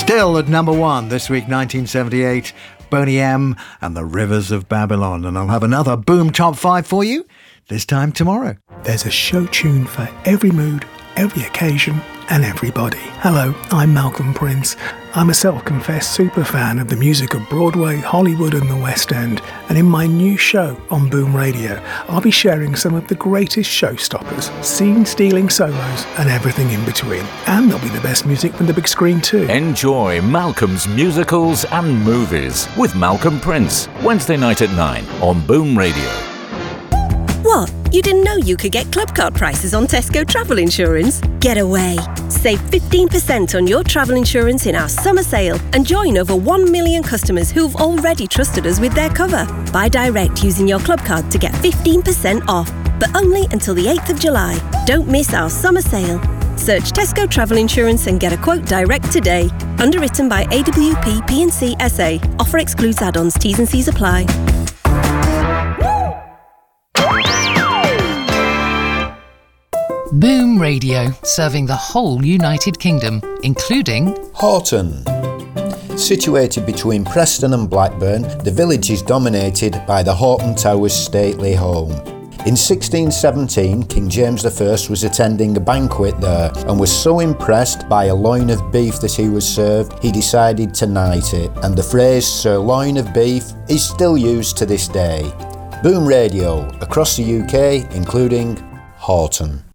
Still at number one this week, 1978, Boney M and the Rivers of Babylon. And I'll have another Boom Top 5 for you this time tomorrow. There's a show tune for every mood, every occasion and everybody. Hello, I'm Malcolm Prince. I'm a self-confessed superfan of the music of Broadway, Hollywood and the West End, and in my new show on Boom Radio, I'll be sharing some of the greatest showstoppers, scene-stealing solos and everything in between. And there'll be the best music from the big screen too. Enjoy Malcolm's Musicals and Movies with Malcolm Prince, Wednesday night at 9 on Boom Radio. What? You didn't know you could get club card prices on Tesco travel insurance? Get away. Save 15% on your travel insurance in our summer sale and join over 1 million customers who've already trusted us with their cover. Buy direct using your club card to get 15% off, but only until the 8th of July. Don't miss our summer sale. Search Tesco Travel Insurance and get a quote direct today. Underwritten by AWP P&C SA. Offer excludes add-ons. T's and C's apply. Boom Radio, serving the whole United Kingdom, including Horton. Situated between Preston and Blackburn, the village is dominated by the Horton Towers stately home. In 1617, King James I was attending a banquet there and was so impressed by a loin of beef that he was served, he decided to knight it, and the phrase sirloin of beef is still used to this day. Boom Radio, across the UK, including Horton.